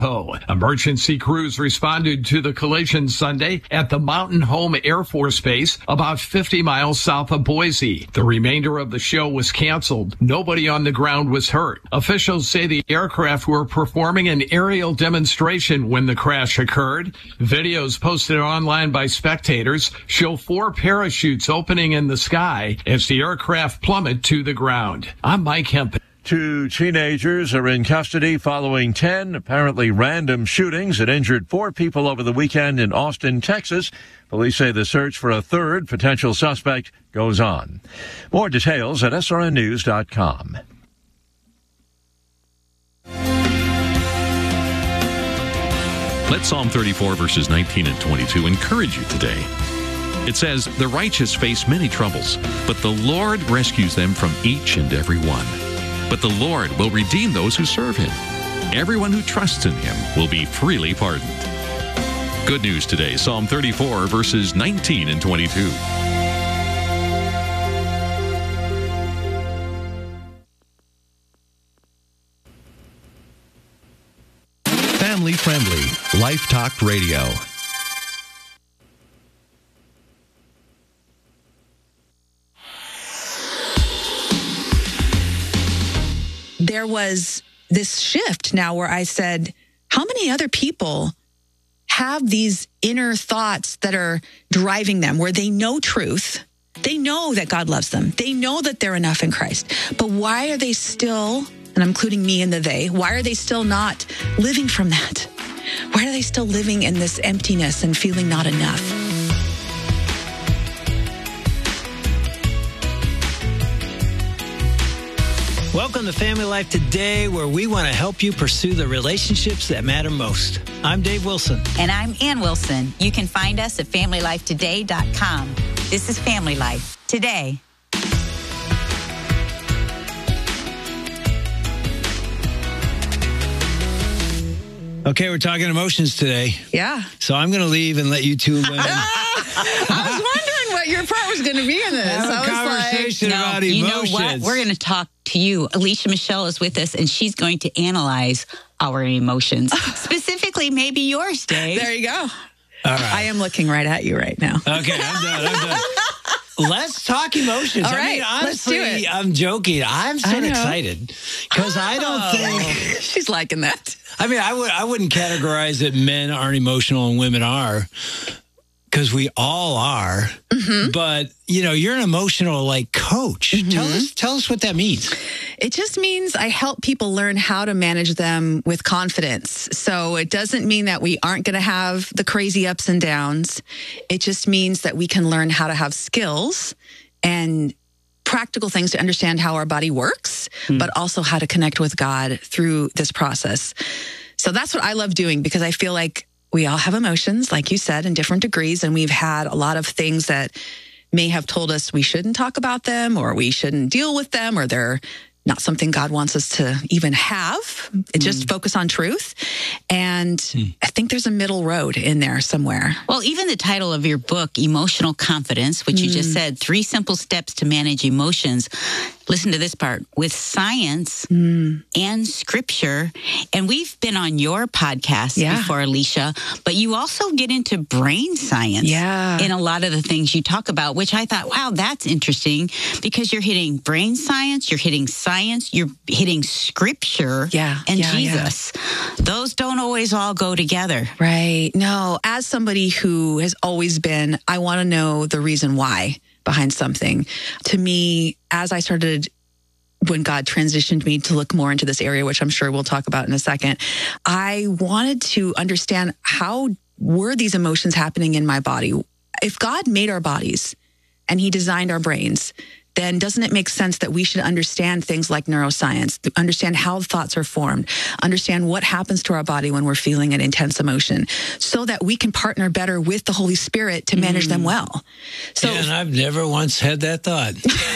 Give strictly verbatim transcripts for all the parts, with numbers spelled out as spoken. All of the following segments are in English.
Oh, emergency crews responded to the collision Sunday at the Mountain Home Air Force Base about fifty miles south of Boise. The remainder of the show was canceled. Nobody on the ground was hurt. Officials say the aircraft were performing an aerial demonstration when the crash occurred. Videos posted online by spectators show four parachutes opening in the sky as the aircraft plummet to the ground. I'm Mike Hempen. Two teenagers are in custody following ten apparently random shootings that injured four people over the weekend in Austin, Texas. Police say the search for a third potential suspect goes on. More details at S R N news dot com. Let Psalm thirty-four, verses nineteen and twenty-two encourage you today. It says, "The righteous face many troubles, but the Lord rescues them from each and every one. But the Lord will redeem those who serve him. Everyone who trusts in him will be freely pardoned." Good news today, Psalm thirty-four, verses nineteen and twenty-two. Family friendly, Life Talk Radio. There was this shift now where I said, how many other people have these inner thoughts that are driving them, where they know truth, they know that God loves them, they know that they're enough in Christ, but why are they still, and I'm including me in the they, why are they still not living from that? Why are they still living in this emptiness and feeling not enough? Welcome to Family Life Today, where we want to help you pursue the relationships that matter most. I'm Dave Wilson. And I'm Ann Wilson. You can find us at family life today dot com. This is Family Life Today. Okay, we're talking emotions today. Yeah. So I'm going to leave and let you two women I was wondering what your part was going to be in this. have a I was conversation No, about you know emotions. what? We're going to talk to you. Alicia Michelle is with us, and she's going to analyze our emotions. Specifically, maybe yours, Dave. There you go. All right. I am looking right at you right now. Okay, I'm done. I'm done. Let's talk emotions. All I right, mean, let's do honestly, it. I'm joking. I'm I so know. excited because I don't think. She's liking that. I mean, I would. I wouldn't categorize that men aren't emotional and women are, because we all are. Mm-hmm. But you know, you're an emotional like coach. Mm-hmm. Tell us. Tell us what that means. It just means I help people learn how to manage them with confidence. So it doesn't mean that we aren't going to have the crazy ups and downs. It just means that we can learn how to have skills and practical things to understand how our body works, mm. but also how to connect with God through this process. So that's what I love doing, because I feel like we all have emotions, like you said, in different degrees. And we've had a lot of things that may have told us we shouldn't talk about them, or we shouldn't deal with them, or they're not something God wants us to even have. It just mm. focus on truth. And mm. I think there's a middle road in there somewhere. Well, even the title of your book, Emotional Confidence, which mm. you just said, three simple steps to manage emotions. Listen to this part. With science mm. and scripture. And we've been on your podcast yeah. before, Alicia, but you also get into brain science yeah. in a lot of the things you talk about, which I thought, wow, that's interesting, because you're hitting brain science, you're hitting science, you're hitting scripture yeah. and yeah, Jesus. Yeah. Those don't always all go together. Right. No, as somebody who has always been, I want to know the reason why behind something. To me, as I started, when God transitioned me to look more into this area, which I'm sure we'll talk about in a second, I wanted to understand, how were these emotions happening in my body? If God made our bodies and he designed our brains, then doesn't it make sense that we should understand things like neuroscience, understand how thoughts are formed, understand what happens to our body when we're feeling an intense emotion, so that we can partner better with the Holy Spirit to manage mm. them well. So, yeah, and I've never once had that thought.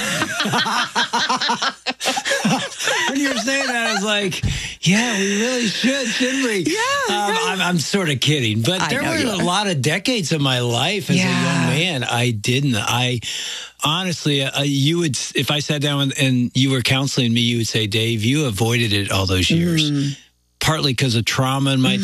When you were saying that, I was like, yeah, we really should, shouldn't we? Yeah. Um, right. I'm, I'm sort of kidding. But I there were a are. lot of decades of my life as yeah. a young man. I didn't. I honestly, uh, you would, if I sat down and, and you were counseling me, you would say, Dave, you avoided it all those years. Mm. partly because of trauma in my